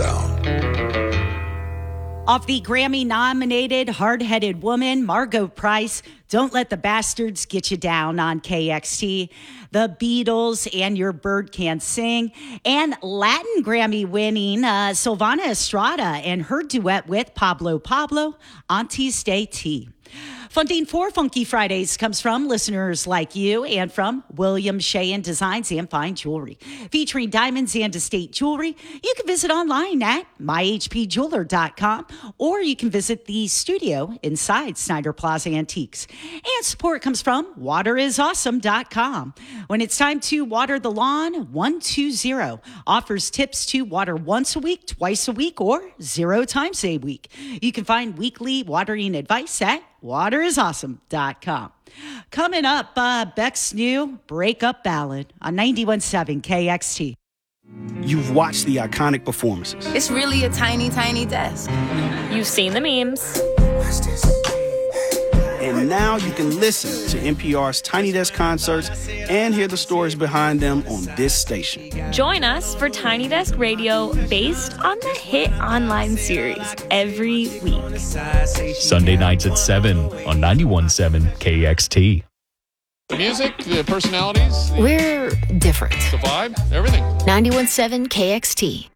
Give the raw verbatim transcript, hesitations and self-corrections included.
sound. Off the Grammy-nominated hard-headed woman, Margot Price, Don't Let the Bastards Get You Down on K X T. The Beatles and Your Bird Can Sing. And Latin Grammy-winning uh, Silvana Estrada and her duet with Pablo Pablo, Antes de Ti. Funding for Funky Fridays comes from listeners like you and from William Sheehan Designs and Fine Jewelry. Featuring diamonds and estate jewelry, you can visit online at my h p jeweler dot com or you can visit the studio inside Snyder Plaza Antiques. And support comes from water is awesome dot com. When it's time to water the lawn, one two zero offers tips to water once a week, twice a week, or zero times a week. You can find weekly watering advice at water is awesome dot com. Coming up, uh, Beck's new breakup ballad on ninety-one point seven K X T. You've watched the iconic performances. It's really a tiny, tiny desk. You've seen the memes. And now you can listen to N P R's Tiny Desk concerts and hear the stories behind them on this station. Join us for Tiny Desk Radio based on the hit online series every week. Sunday nights at seven on ninety-one point seven K X T. The music, the personalities. We're different. The vibe, everything. ninety-one point seven K X T.